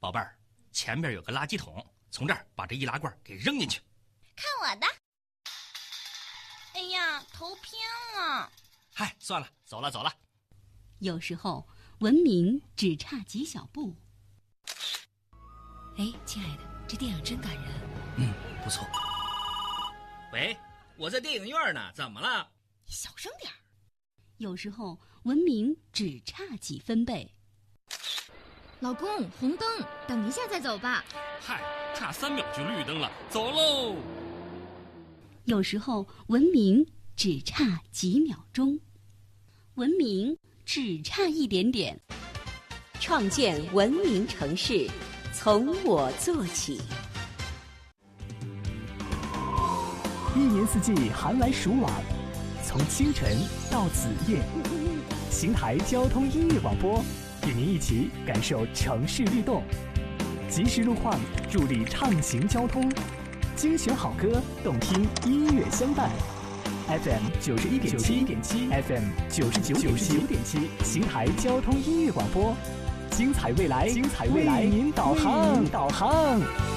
宝贝儿，前面有个垃圾桶，从这儿把这易拉罐给扔进去。 看我的！哎呀，头偏了。 嗨，算了，走了。 有时候文明只差几小步。 哎，亲爱的，这电影真感人。 不错。 喂，我在电影院呢，怎么了？ 你小声点儿。 有时候文明只差几分贝。 老公，红灯，等一下再走吧。 嗨，差3秒就绿灯了，走喽。 有时候文明只差几秒钟，文明只差一点点。 创建文明城市，从我做起。 一年四季寒来暑往，从清晨到子夜，邢台交通音乐广播与您一起感受城市律动，及时路况，助力畅行交通，精选好歌，动听音乐相伴。FM 91.7 FM 99.7，邢台交通音乐广播，精彩未来，为您导航。